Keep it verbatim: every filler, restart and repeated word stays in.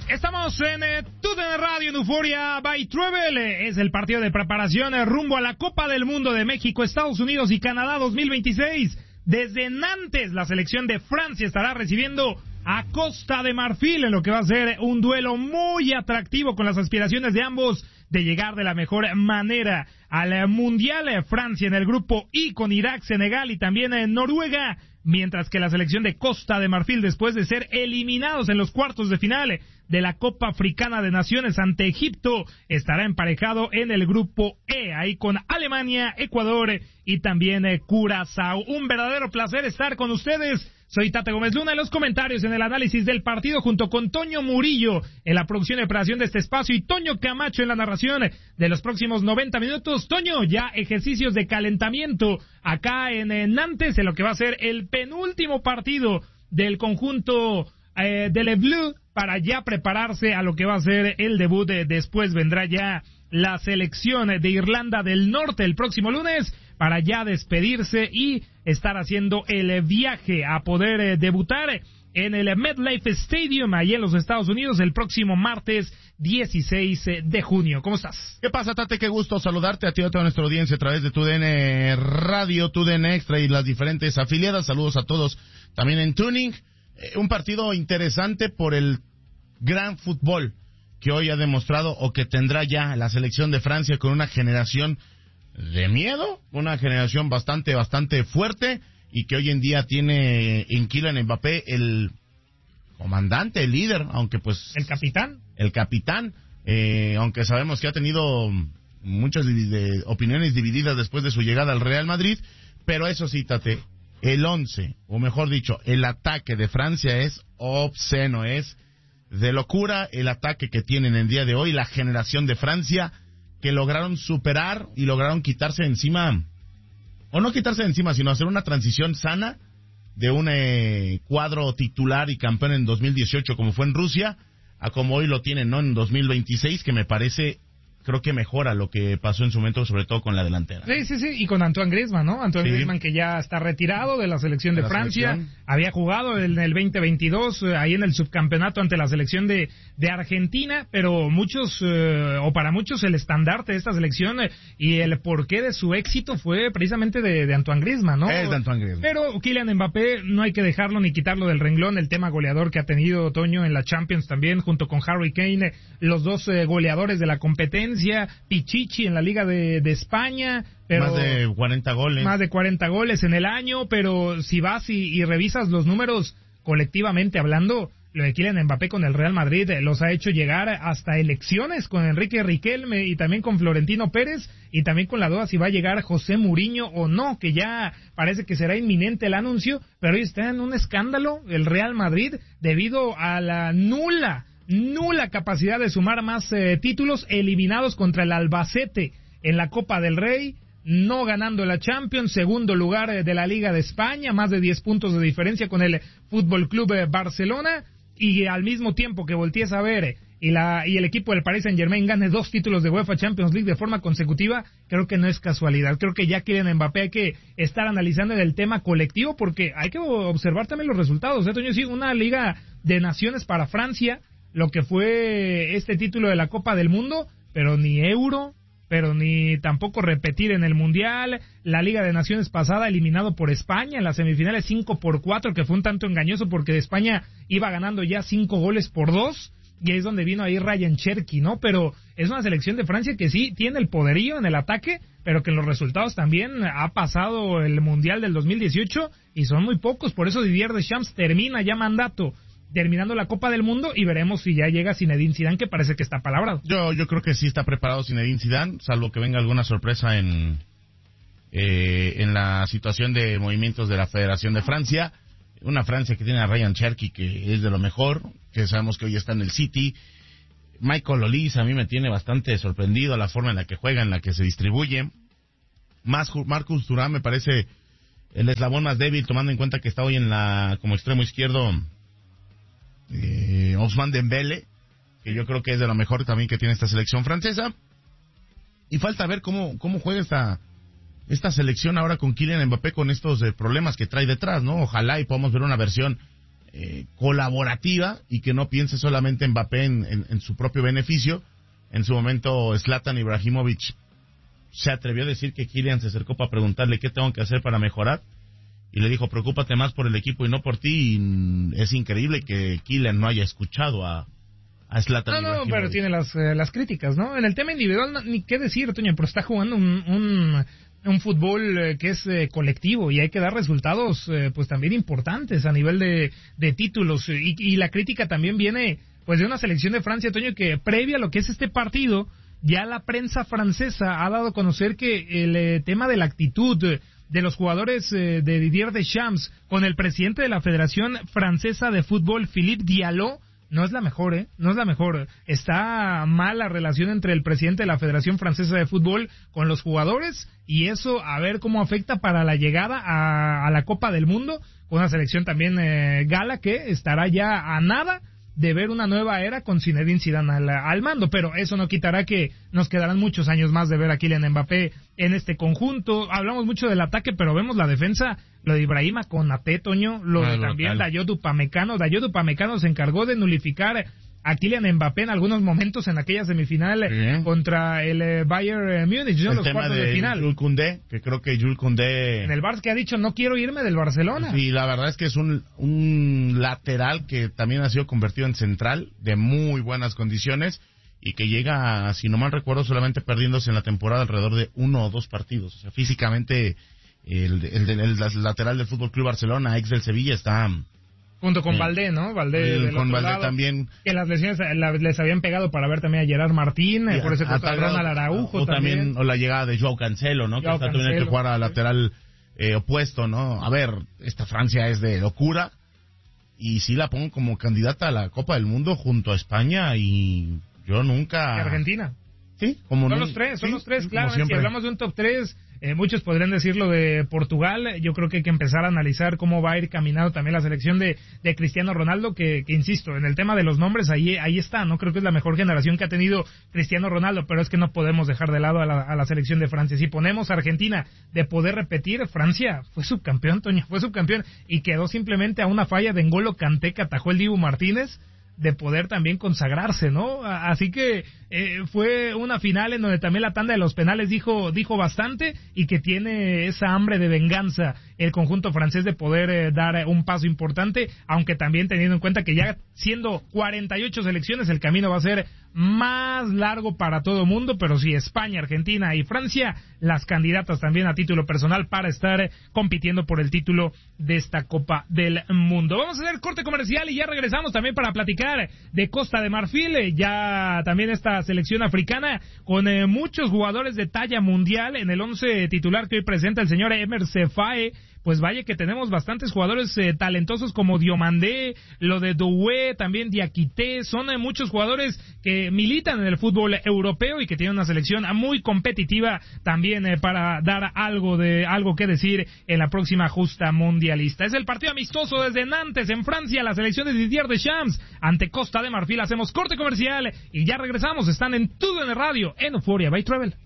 Estamos en eh, T U D N Radio en Euforia by Travel. Eh, es el partido de preparación eh, rumbo a la Copa del Mundo de México, Estados Unidos y Canadá dos mil veintiséis. Desde Nantes, la selección de Francia estará recibiendo a Costa de Marfil en lo que va a ser un duelo muy atractivo con las aspiraciones de ambos de llegar de la mejor manera al Mundial. Francia en el grupo I con Irak, Senegal y también en Noruega, mientras que la selección de Costa de Marfil, después de ser eliminados en los cuartos de final de la Copa Africana de Naciones ante Egipto, estará emparejado en el grupo E, ahí con Alemania, Ecuador y también eh, Curazao. Un verdadero placer estar con ustedes. Soy Tate Gómez Luna en los comentarios, en el análisis del partido, junto con Toño Murillo en la producción y operación de este espacio y Toño Camacho en la narración de los próximos noventa minutos. Toño, ya ejercicios de calentamiento acá en, en Nantes, en lo que va a ser el penúltimo partido del conjunto eh, de Le Bleu, para ya prepararse a lo que va a ser el debut. De, después vendrá ya la selección de Irlanda del Norte el próximo lunes, para ya despedirse y estar haciendo el viaje a poder eh, debutar en el MetLife Stadium, ahí en los Estados Unidos, el próximo martes dieciséis de junio. ¿Cómo estás? ¿Qué pasa, Tate? Qué gusto saludarte a ti y a toda nuestra audiencia a través de T U D N Radio, T U D N Extra y las diferentes afiliadas. Saludos a todos también en Tuning. Eh, un partido interesante por el gran fútbol que hoy ha demostrado o que tendrá ya la selección de Francia, con una generación de miedo, una generación bastante, bastante fuerte, y que hoy en día tiene en Kylian Mbappé el comandante, el líder, aunque pues... El capitán. El capitán, eh, aunque sabemos que ha tenido muchas de, opiniones divididas después de su llegada al Real Madrid, pero eso sí, Tate, el once, o mejor dicho, el ataque de Francia es obsceno, es de locura el ataque que tienen el día de hoy, la generación de Francia, que lograron superar y lograron quitarse de encima, o no quitarse de encima, sino hacer una transición sana de un eh, cuadro titular y campeón en dos mil dieciocho, como fue en Rusia, a como hoy lo tienen, ¿no?, en dos mil veintiséis, que me parece... creo que mejora lo que pasó en su momento, sobre todo con la delantera. Sí, sí, sí, y con Antoine Griezmann, ¿no? Antoine sí. Griezmann, que ya está retirado de la selección de, de Francia, selección. Había jugado en el veinte veintidós, eh, ahí en el subcampeonato ante la selección de, de Argentina, pero muchos, eh, o para muchos, el estandarte de esta selección eh, y el porqué de su éxito fue precisamente de, de Antoine Griezmann, ¿no? Es de Antoine Griezmann. Pero Kylian Mbappé no hay que dejarlo ni quitarlo del renglón, el tema goleador que ha tenido Toño en la Champions también, junto con Harry Kane, los dos eh, goleadores de la competencia, Pichichi en la Liga de, de España, pero más de cuarenta goles. Más de cuarenta goles en el año, pero si vas y, y revisas los números colectivamente hablando, lo de Kylian Mbappé con el Real Madrid eh, los ha hecho llegar hasta elecciones con Enrique Riquelme y también con Florentino Pérez, y también con la duda si va a llegar José Mourinho o no, que ya parece que será inminente el anuncio, pero hoy está en un escándalo el Real Madrid debido a la nula nula capacidad de sumar más eh, títulos, eliminados contra el Albacete en la Copa del Rey, no ganando la Champions, segundo lugar eh, de la Liga de España, más de diez puntos de diferencia con el Fútbol Club eh, Barcelona, y al mismo tiempo que voltees a ver eh, y la y el equipo del Paris Saint-Germain gane dos títulos de UEFA Champions League de forma consecutiva, creo que no es casualidad. Creo que ya Kylian Mbappé hay que estar analizando el tema colectivo, porque hay que observar también los resultados, ¿eh, Toño? Sí, una Liga de Naciones para Francia, lo que fue este título de la Copa del Mundo, pero ni Euro, pero ni tampoco repetir en el Mundial. La Liga de Naciones pasada eliminado por España en las semifinales cinco por cuatro, que fue un tanto engañoso porque España iba ganando ya cinco goles por dos, y ahí es donde vino ahí Ryan Cherki, ¿no? Pero es una selección de Francia que sí tiene el poderío en el ataque, pero que en los resultados también ha pasado el Mundial del dos mil dieciocho y son muy pocos. Por eso Didier Deschamps termina ya mandato terminando la Copa del Mundo, y veremos si ya llega Zinedine Zidane, que parece que está palabrado. Yo yo creo que sí está preparado Zinedine Zidane, salvo que venga alguna sorpresa en eh, en la situación de movimientos de la Federación de Francia. Una Francia que tiene a Ryan Cherki, que es de lo mejor, que sabemos que hoy está en el City. Michael Olise a mí me tiene bastante sorprendido la forma en la que juega, en la que se distribuye. Más Marcus Thuram me parece el eslabón más débil, tomando en cuenta que está hoy en la como extremo izquierdo Eh, Ousmane Dembélé, que yo creo que es de lo mejor también que tiene esta selección francesa, y falta ver cómo cómo juega esta esta selección ahora con Kylian Mbappé, con estos eh, problemas que trae detrás, ¿no? Ojalá y podamos ver una versión eh, colaborativa y que no piense solamente Mbappé en, en, en su propio beneficio. En su momento Zlatan Ibrahimovic se atrevió a decir que Kylian se acercó para preguntarle qué tengo que hacer para mejorar y le dijo, preocúpate más por el equipo y no por ti. Y es increíble que Kylian no haya escuchado a, a Zlatan. No, no, pero tiene las, eh, las críticas, ¿no? En el tema individual, no, ni qué decir, Toño, pero está jugando un, un, un fútbol eh, que es eh, colectivo y hay que dar resultados eh, pues también importantes a nivel de, de títulos. Y, y la crítica también viene pues de una selección de Francia, Toño, que previa a lo que es este partido, ya la prensa francesa ha dado a conocer que el eh, tema de la actitud eh, de los jugadores eh, de Didier Deschamps con el presidente de la Federación Francesa de Fútbol, Philippe Diallo, no es la mejor, ¿eh? No es la mejor. Está mal la relación entre el presidente de la Federación Francesa de Fútbol con los jugadores y eso a ver cómo afecta para la llegada a, a la Copa del Mundo, con una selección también eh, gala que estará ya a nada de ver una nueva era con Zinedine Zidane al, al mando, pero eso no quitará que nos quedarán muchos años más de ver a Kylian Mbappé en este conjunto. Hablamos mucho del ataque, pero vemos la defensa, lo de Ibrahima Konaté, Toño, lo de también Dayot Upamecano. Dayot Upamecano se encargó de nulificar a Kylian Mbappé en algunos momentos en aquella semifinal sí. contra el eh, Bayern Múnich, ¿no? El los tema cuartos de, de final. Jules Koundé, que creo que Jules Koundé en el Barça que ha dicho no quiero irme del Barcelona. Sí, la verdad es que es un, un lateral que también ha sido convertido en central de muy buenas condiciones y que llega, si no mal recuerdo, solamente perdiéndose en la temporada alrededor de uno o dos partidos. O sea, físicamente el, el, el, el lateral del Fútbol Club Barcelona, ex del Sevilla, está junto con Valdé, ¿no? Valdé el, con Valdé lado, también. Que las lesiones la, les habían pegado para ver también a Gerard Martín, y por eso contrataron al Araujo o también. también. O la llegada de Joao Cancelo, ¿no? Joao que está teniendo que jugar a lateral eh, opuesto, ¿no? A ver, esta Francia es de locura y sí la pongo como candidata a la Copa del Mundo junto a España y yo nunca... ¿Y Argentina? Sí, como son no, los tres, son sí, los tres, claro. Si siempre. hablamos de un top tres, eh, muchos podrían decirlo de Portugal. Yo creo que hay que empezar a analizar cómo va a ir caminando también la selección de, de Cristiano Ronaldo, que, que insisto, en el tema de los nombres, ahí, ahí está, ¿no? Creo que es la mejor generación que ha tenido Cristiano Ronaldo, pero es que no podemos dejar de lado a la, a la selección de Francia. Si ponemos a Argentina de poder repetir, Francia fue subcampeón, Toño, fue subcampeón, y quedó simplemente a una falla de N'Golo Kanté que atajó el Dibu Martínez, de poder también consagrarse, ¿no? Así que eh, fue una final en donde también la tanda de los penales dijo dijo bastante y que tiene esa hambre de venganza el conjunto francés de poder eh, dar un paso importante, aunque también teniendo en cuenta que ya siendo cuarenta y ocho selecciones el camino va a ser más largo para todo el mundo, pero sí España, Argentina y Francia, las candidatas también a título personal para estar compitiendo por el título de esta Copa del Mundo. Vamos a hacer corte comercial y ya regresamos también para platicar de Costa de Marfil, ya también esta selección africana con eh, muchos jugadores de talla mundial en el once titular que hoy presenta el señor Emer Faé. Pues vaya que tenemos bastantes jugadores eh, talentosos como Diomandé, lo de Doué, también Diakité, son eh, muchos jugadores que militan en el fútbol europeo y que tienen una selección muy competitiva también eh, para dar algo de algo que decir en la próxima justa mundialista. Es el partido amistoso desde Nantes, en Francia, la selección de Didier Deschamps ante Costa de Marfil. Hacemos corte comercial y ya regresamos. Están en T U D N Radio, en Euphoria by Travel.